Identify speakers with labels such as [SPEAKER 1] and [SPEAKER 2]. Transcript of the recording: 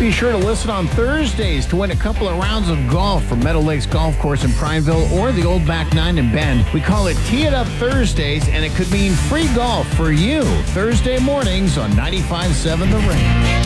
[SPEAKER 1] Be sure to listen on Thursdays to win a couple of rounds of golf from Meadow Lakes Golf Course in Prineville or the Old Back Nine in Bend. We call it Tee It Up Thursdays, and it could mean free golf for you Thursday mornings on 95.7 The Range.